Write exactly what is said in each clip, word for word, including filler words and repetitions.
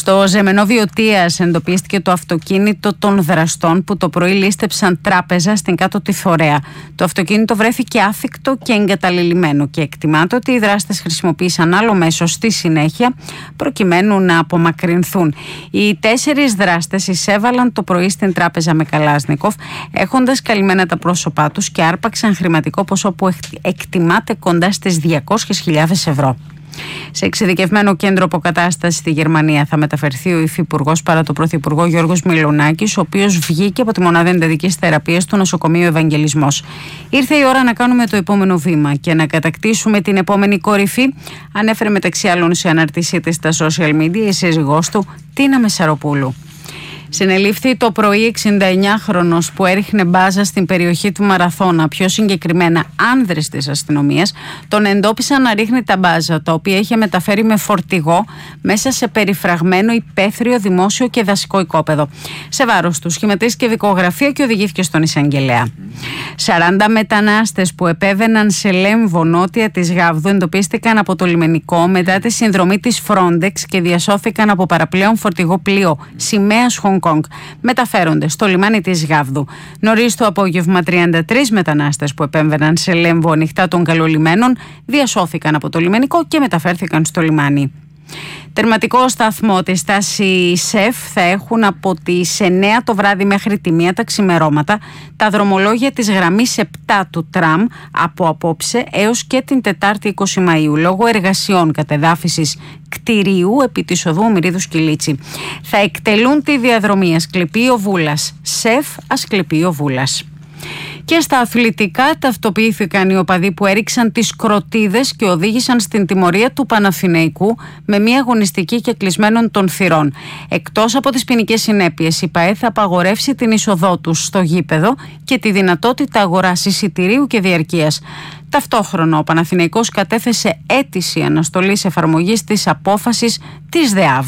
Στο Ζεμενόβιο Τίας εντοπίστηκε το αυτοκίνητο των δραστών που το πρωί λίστεψαν τράπεζα στην Κάτω τη Θωρέα. Το αυτοκίνητο βρέθηκε άθικτο και εγκαταλελειμμένο και εκτιμάται ότι οι δράστες χρησιμοποίησαν άλλο μέσο στη συνέχεια προκειμένου να απομακρυνθούν. Οι τέσσερις δράστες εισέβαλαν το πρωί στην τράπεζα με Καλάσνικοφ, έχοντας καλυμμένα τα πρόσωπά τους και άρπαξαν χρηματικό ποσό που εκτιμάται κοντά στις διακόσιες χιλιάδες ευρώ. Σε εξειδικευμένο κέντρο αποκατάσταση στη Γερμανία θα μεταφερθεί ο υφυπουργός παρά το πρωθυπουργό Γιώργος Μιλονάκης, ο οποίος βγήκε από τη μονάδα εντατικής θεραπείας του νοσοκομείου Ευαγγελισμός. Ήρθε η ώρα να κάνουμε το επόμενο βήμα και να κατακτήσουμε την επόμενη κορυφή, ανέφερε μεταξύ άλλων σε αναρτησία της στα social media η σύζυγός του, Τίνα Μεσαροπούλου. Συνελήφθη το πρωί εξηνταεννιάχρονος που έριχνε μπάζα στην περιοχή του Μαραθώνα. Πιο συγκεκριμένα, άνδρες της αστυνομίας τον εντόπισαν να ρίχνει τα μπάζα, τα οποία είχε μεταφέρει με φορτηγό μέσα σε περιφραγμένο υπαίθριο δημόσιο και δασικό οικόπεδο. Σε βάρος του σχηματίστηκε δικογραφία και οδηγήθηκε στον εισαγγελέα. σαράντα μετανάστες που επέβαιναν σε Λέμβο νότια της Γάβδου εντοπίστηκαν από το λιμενικό μετά τη συνδρομή της Frontex και διασώθηκαν από παραπλέον φορτηγό πλοίο σημαίας Χονγκ Κονγκ. Μεταφέρονται στο λιμάνι της Γάβδου. Νωρίς το απόγευμα, τριάντα τρεις μετανάστες που επέμβαιναν σε Λέμβο ανοιχτά των καλολιμένων διασώθηκαν από το λιμενικό και μεταφέρθηκαν στο λιμάνι. Τερματικό σταθμό τη στάση ΣΕΦ θα έχουν από τις εννιά το βράδυ μέχρι τη μία τα ξημερώματα τα δρομολόγια της γραμμής επτά του τραμ από απόψε έως και την Τετάρτη είκοσι Μαΐου λόγω εργασιών κατεδάφισης κτηρίου επί της οδού Μυρίδου Κιλίτσι. Θα εκτελούν τη διαδρομή Ασκληπείο Βούλας. ΣΕΦ Ασκληπείο Βούλας. Και στα αθλητικά ταυτοποιήθηκαν οι οπαδοί που έριξαν τις κροτίδες και οδήγησαν στην τιμωρία του Παναθηναϊκού με μια αγωνιστική και κλεισμένων των θυρών. Εκτός από τις ποινικές συνέπειες, η ΠΑΕ θα απαγορεύσει την είσοδό τους στο γήπεδο και τη δυνατότητα αγοράς εισιτηρίου και διαρκείας. Ταυτόχρονα, ο Παναθηναϊκός κατέθεσε αίτηση αναστολής εφαρμογής της απόφασης της ΔΕΑΒ.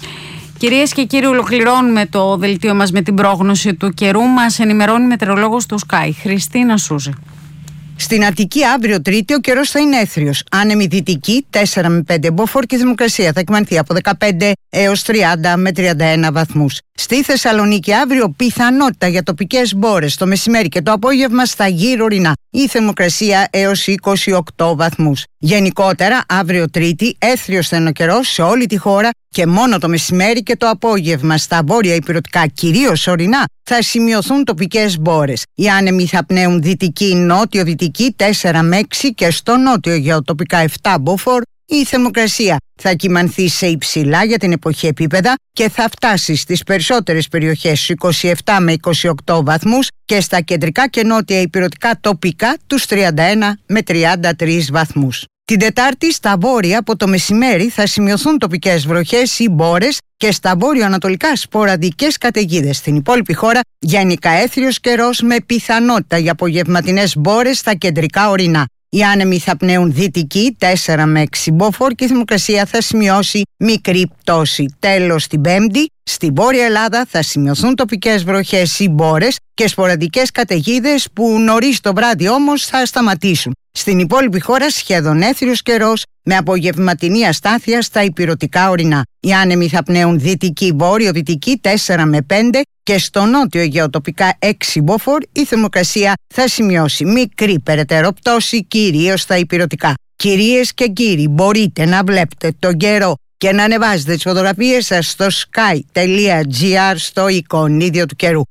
Κυρίες και κύριοι, ολοκληρώνουμε το δελτίο μας με την πρόγνωση του καιρού. Μας ενημερώνει η μετεωρολόγος του Sky, Χριστίνα Σούζη. Στην Αττική αύριο Τρίτη ο καιρός θα είναι έθριος. Άνεμη δυτική τέσσερα με πέντε μποφόρ και η θερμοκρασία θα εκμανθεί από δεκαπέντε έως τριάντα με τριάντα ένα βαθμούς. Στη Θεσσαλονίκη αύριο πιθανότητα για τοπικές μπόρες το μεσημέρι και το απόγευμα στα γύρω ορεινά. Η θερμοκρασία έως είκοσι οκτώ βαθμούς. Γενικότερα αύριο Τρίτη έθριος θα είναι ο καιρός σε όλη τη χώρα και μόνο το μεσημέρι και το απόγευμα στα βόρεια ηπειρωτικά, κυρίως ορεινά, θα σημειωθούν τοπικές μπόρες. Οι άνεμοι θα πνέουν δυτική νότιο-δυτική τέσσερα με έξι και στο νότιο γεωτοπικά επτά μποφόρ. Η θερμοκρασία θα κυμανθεί σε υψηλά για την εποχή επίπεδα και θα φτάσει στις περισσότερες περιοχές είκοσι επτά με είκοσι οκτώ βαθμούς και στα κεντρικά και νότια ηπειρωτικά τοπικά τους τριάντα ένα με τριάντα τρεις βαθμούς. Την Τετάρτη στα βόρεια από το μεσημέρι θα σημειωθούν τοπικές βροχές ή μπόρες και στα βόρειο-ανατολικά σποραδικές καταιγίδες. Στην υπόλοιπη χώρα γενικά έθριος καιρός με πιθανότητα για απογευματινές μπόρες στα κεντρικά ορεινά. Οι άνεμοι θα πνέουν δυτική τέσσερα με έξι μποφόρ και η θερμοκρασία θα σημειώσει μικρή πτώση. Τέλος, την Πέμπτη, στη Βόρεια Ελλάδα θα σημειωθούν τοπικές βροχές ή μπόρες και σποραδικές καταιγίδες που νωρίς το βράδυ όμως θα σταματήσουν. Στην υπόλοιπη χώρα σχεδόν έθριος καιρός με απογευματινή αστάθεια στα ηπειρωτικά ορεινά. Οι άνεμοι θα πνέουν δυτική βόρειο-δυτική τέσσερα με πέντε και στο νότιο γεωτοπικά έξι μποφόρ η θερμοκρασία θα σημειώσει μικρή περαιτέρω πτώση κυρίως στα ηπειρωτικά. Κυρίες και κύριοι, μπορείτε να βλέπετε τον καιρό και να ανεβάζετε τις φωτογραφίες σας στο sky τελεία gr στο εικονίδιο του καιρού.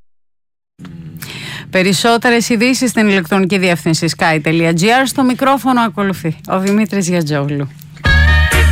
Περισσότερες ειδήσεις στην ηλεκτρονική διεύθυνση sky τελεία gr. Στο μικρόφωνο ακολουθεί ο Δημήτρης Γιατζόγλου.